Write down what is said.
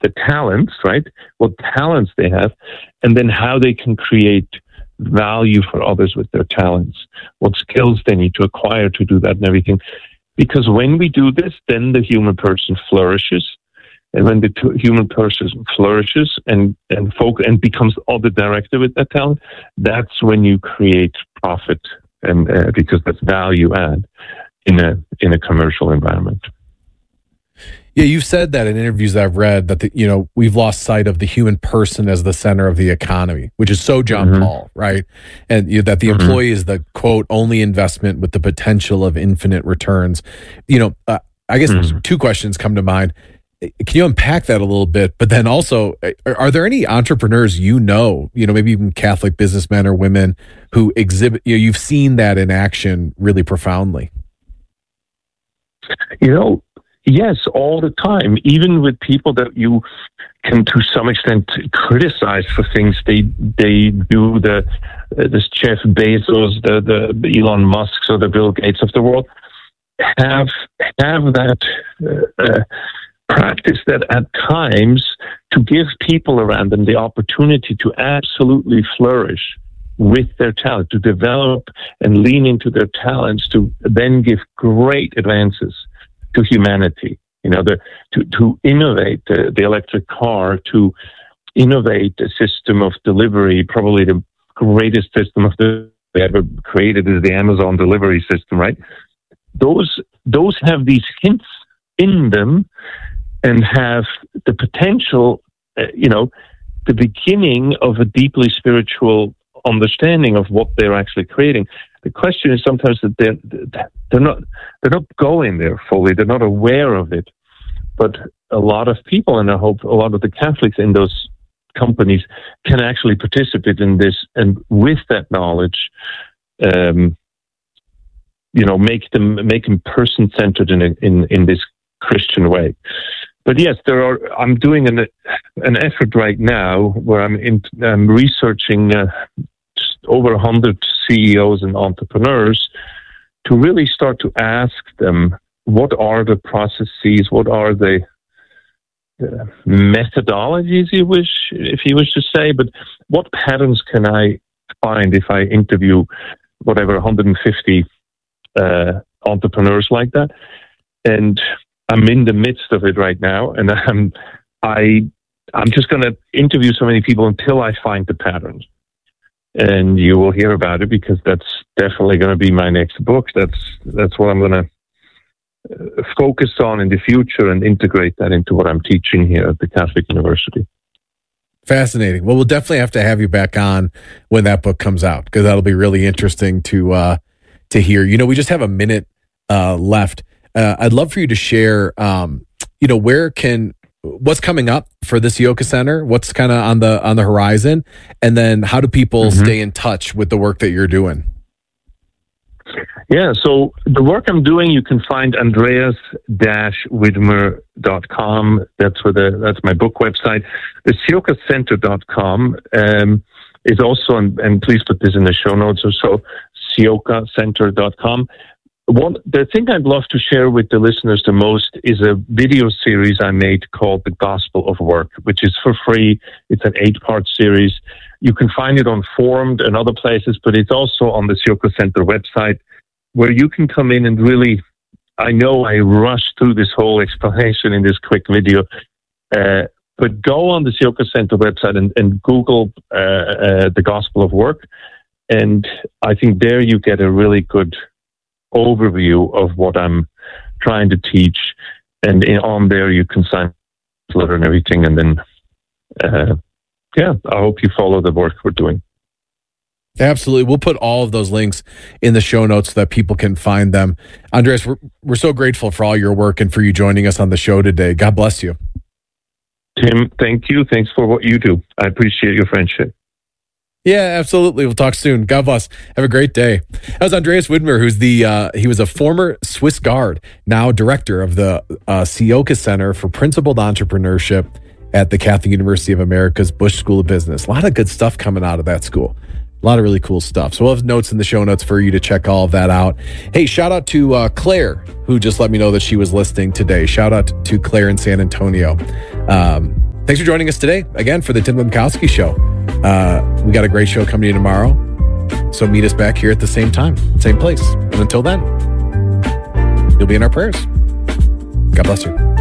the talents, right? What talents they have, and then how they can create value for others with their talents, what skills they need to acquire to do that and everything. Because when we do this, then the human person flourishes. And when the human person flourishes and becomes other directed with that talent, that's when you create profit, and because that's value add in a commercial environment. Yeah, you've said that in interviews that I've read that we've lost sight of the human person as the center of the economy, which is so John Paul, right? And that the employee is the quote only investment with the potential of infinite returns. I guess two questions come to mind. Can you unpack that a little bit? But then also, are there any entrepreneurs maybe even Catholic businessmen or women who exhibit, you've seen that in action really profoundly? Yes, all the time, even with people that you can to some extent criticize for things they do, this Jeff Bezos, the Elon Musk, or the Bill Gates of the world, have that practice that at times to give people around them the opportunity to absolutely flourish with their talent, to develop and lean into their talents, to then give great advances to humanity, to innovate the electric car, to innovate a system of delivery. Probably the greatest system they ever created is the Amazon delivery system, right? Those have these hints in them and have the potential, the beginning of a deeply spiritual understanding of what they're actually creating. The question is sometimes that they're not going there fully. They're not aware of it. But a lot of people, and I hope a lot of the Catholics in those companies can actually participate in this, and with that knowledge, make them person-centered in this Christian way. But yes, I'm doing an effort right now where I'm researching over 100 CEOs and entrepreneurs to really start to ask them, what are the processes, what are the methodologies, if you wish to say, but what patterns can I find if I interview 150 entrepreneurs like that? And I'm in the midst of it right now, and I'm just going to interview so many people until I find the patterns. And you will hear about it, because that's definitely going to be my next book. That's what I'm going to focus on in the future and integrate that into what I'm teaching here at the Catholic University. Fascinating. Well, we'll definitely have to have you back on when that book comes out, because that'll be really interesting to hear. We just have a minute left. I'd love for you to share, what's coming up for this Yoka Center, what's kind of on the horizon, and then how do people stay in touch with the work that you're doing? Yeah, so the work I'm doing, you can find andreas-widmer.com. That's my book website. The siokacenter.com is also, and please put this in the show notes or so, siokacenter.com. The thing I'd love to share with the listeners the most is a video series I made called The Gospel of Work, which is for free. It's an 8-part series. You can find it on Formed and other places, but it's also on the Sioka Center website, where you can come in and really, I know I rushed through this whole explanation in this quick video, but go on the Sioka Center website and Google The Gospel of Work. And I think there you get a really good overview of what I'm trying to teach, and on there you can sign a letter and everything, and then I hope you follow the work we're doing. Absolutely. We'll put all of those links in the show notes so that people can find them. Andreas, we're so grateful for all your work and for you joining us on the show today. God bless you. Tim, thank you. Thanks for what you do. I appreciate your friendship. Yeah, absolutely. We'll talk soon. God bless. Have a great day. That was Andreas Widmer, who's he was a former Swiss Guard, now director of the Sioka Center for Principled Entrepreneurship at the Catholic University of America's Bush School of Business. A lot of good stuff coming out of that school. A lot of really cool stuff. So we'll have notes in the show notes for you to check all of that out. Hey, shout out to Claire, who just let me know that she was listening today. Shout out to Claire in San Antonio. Thanks for joining us today, again, for the Tim Lemkowski Show. We got a great show coming to you tomorrow. So meet us back here at the same time, same place. And until then, you'll be in our prayers. God bless you.